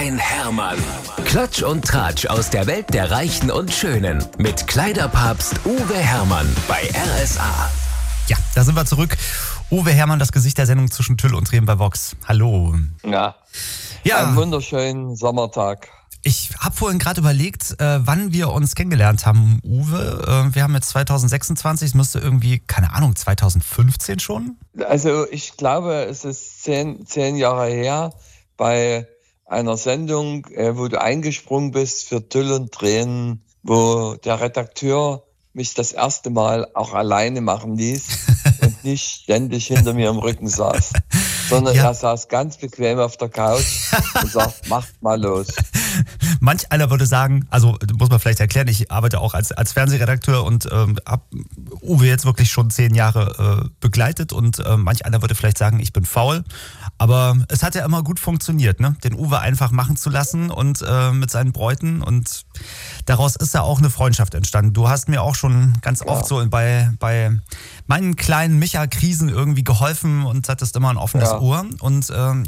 ein Hermann. Klatsch und Tratsch aus der Welt der Reichen und Schönen. Mit Kleiderpapst Uwe Hermann bei RSA. Ja, da sind wir zurück. Uwe Hermann, das Gesicht der Sendung zwischen Tüll und Tränen bei Vox. Hallo. Ja, einen wunderschönen Sommertag. Ich habe vorhin gerade überlegt, wann wir uns kennengelernt haben, Uwe. Wir haben jetzt 2026, es müsste irgendwie, keine Ahnung, 2015 schon? Also ich glaube, es ist 10 Jahre her bei einer Sendung, wo du eingesprungen bist für Tüll und Tränen, wo der Redakteur mich das erste Mal auch alleine machen ließ und nicht ständig hinter mir im Rücken saß, sondern er saß ganz bequem auf der Couch und sagt, macht mal los. Manch einer würde sagen, also muss man vielleicht erklären, ich arbeite auch als Fernsehredakteur und habe Uwe jetzt wirklich schon 10 Jahre begleitet und manch einer würde vielleicht sagen, ich bin faul, aber es hat ja immer gut funktioniert, ne? Den Uwe einfach machen zu lassen und mit seinen Bräuten, und daraus ist ja auch eine Freundschaft entstanden. Du hast mir auch schon ganz oft so bei meinen kleinen Micha-Krisen irgendwie geholfen und hattest immer ein offenes Ohr. Und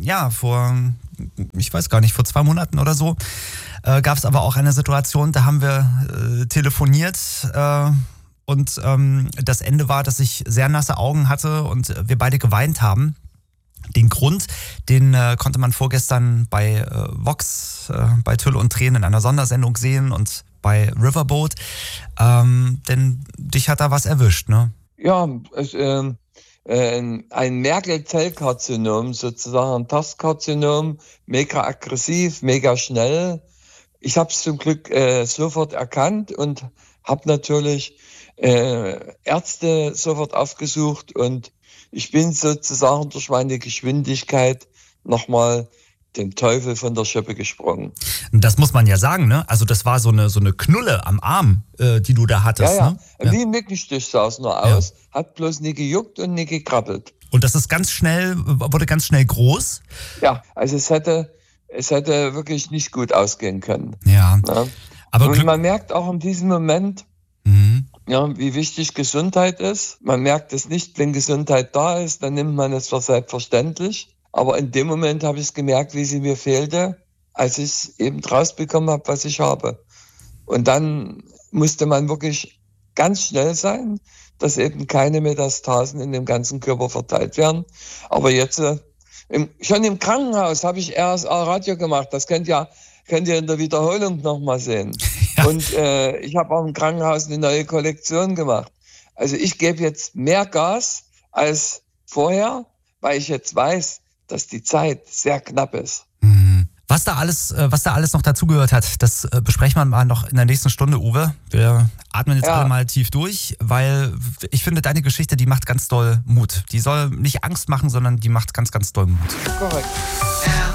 ich weiß gar nicht, vor 2 Monaten oder so, gab es aber auch eine Situation, da haben wir telefoniert und das Ende war, dass ich sehr nasse Augen hatte und wir beide geweint haben. Den Grund, den konnte man vorgestern bei Vox, bei Tüll und Tränen in einer Sondersendung sehen und bei Riverboat, denn dich hat da was erwischt, ne? Ja, ein Merkel-Zell-Karzinom, sozusagen ein Tastkarzinom, mega aggressiv, mega schnell. Ich habe es zum Glück sofort erkannt und habe natürlich Ärzte sofort aufgesucht, und ich bin sozusagen durch meine Geschwindigkeit nochmal dem Teufel von der Schippe gesprungen. Das muss man ja sagen, ne? Also das war so eine Knulle am Arm, die du da hattest, ne? Ja. Wie ein Mückenstich sah es nur aus, hat bloß nie gejuckt und nie gekrabbelt. Und das ist wurde ganz schnell groß? Ja, also es hätte wirklich nicht gut ausgehen können. Ja. Aber und man merkt auch in diesem Moment, wie wichtig Gesundheit ist. Man merkt es nicht, wenn Gesundheit da ist, dann nimmt man es für selbstverständlich. Aber in dem Moment habe ich es gemerkt, wie sie mir fehlte, als ich es eben rausbekommen habe, was ich habe. Und dann musste man wirklich ganz schnell sein, dass eben keine Metastasen in dem ganzen Körper verteilt werden. Aber jetzt, schon im Krankenhaus habe ich RSA Radio gemacht. Das könnt ihr in der Wiederholung nochmal sehen. Ja. Und ich habe auch im Krankenhaus eine neue Kollektion gemacht. Also ich gebe jetzt mehr Gas als vorher, weil ich jetzt weiß, dass die Zeit sehr knapp ist. Was da alles noch dazugehört hat, das besprechen wir mal noch in der nächsten Stunde, Uwe. Wir atmen jetzt alle mal tief durch, weil ich finde, deine Geschichte, die macht ganz doll Mut. Die soll nicht Angst machen, sondern die macht ganz, ganz doll Mut. Korrekt.